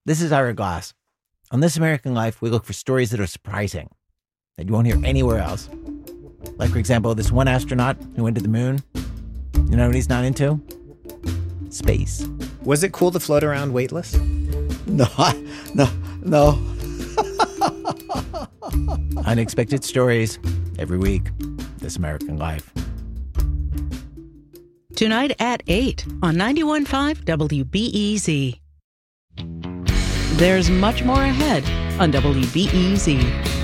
This is Ira Glass. On This American Life, we look for stories that are surprising, that you won't hear anywhere else. Like, for example, this one astronaut who went to the moon. You know what he's not into? Space. Was it cool to float around weightless? No. Unexpected stories every week. This American Life. Tonight at 8 on 91.5 WBEZ. There's much more ahead on WBEZ.